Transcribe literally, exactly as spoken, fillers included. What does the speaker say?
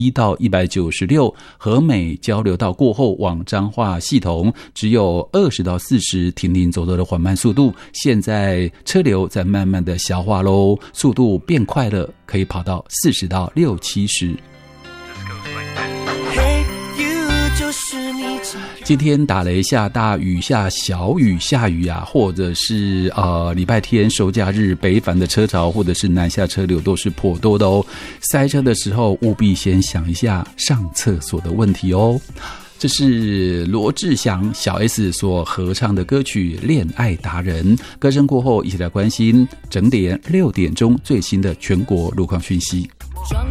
一到一百九十六，和美交流道过后往彰化系统只有二十到四十，停停走走的缓慢速度。现在车流在慢慢的消化喽，速度变快了，可以跑到四十到六七十。今天打雷下大雨下小雨下雨啊，或者是呃礼拜天收假日北返的车潮，或者是南下车流都是颇多的哦。塞车的时候务必先想一下上厕所的问题哦。这是罗志祥小 S 所合唱的歌曲《恋爱达人》。歌声过后，一起来关心整点六点钟最新的全国路况讯息。